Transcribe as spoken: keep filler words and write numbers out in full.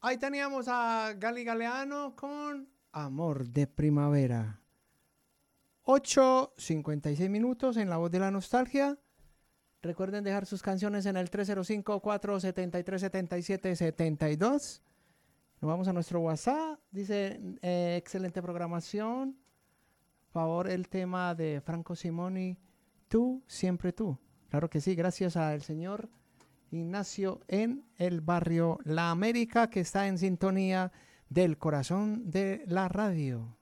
Ahí teníamos a Gali Galeano con Amor de Primavera. ocho cincuenta y seis minutos en La Voz de la Nostalgia. Recuerden dejar sus canciones en el tres cero cinco, cuatro siete tres, siete siete siete dos. Nos vamos a nuestro WhatsApp. Dice, eh, excelente programación. Favor el tema de Franco Simoni, Tú, siempre tú. Claro que sí, gracias al señor Ignacio en el barrio La América, que está en sintonía del corazón de la radio.